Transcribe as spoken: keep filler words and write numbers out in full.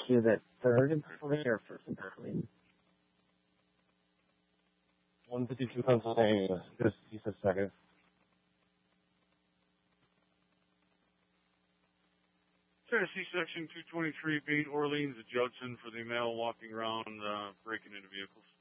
you that third in Pennsylvania or first in Pennsylvania? one fifty-two Pennsylvania. Just, just a second. Tennessee Section two twenty-three, Bait Orleans, Judson for the male walking around, uh, breaking into vehicles.